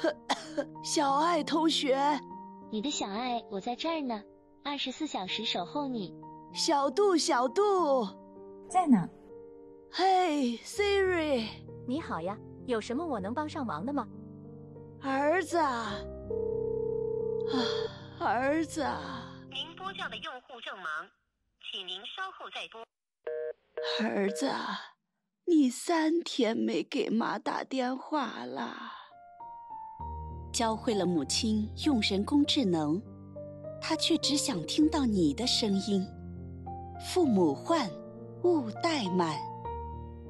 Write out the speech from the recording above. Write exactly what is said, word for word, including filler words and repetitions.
小爱同学， 你的小爱，我在这儿呢，二十四小时守候你。 小杜，小杜， 在呢。 嘿 ，Siri， 你好呀，有什么我能帮上忙的吗？ 儿子啊，儿子啊， 您拨叫的用户正忙，请您稍后再拨。 儿子啊，你三天没给妈打电话了。 教会了母亲用人工智能，她却只想听到你的声音。父母唤，勿怠慢。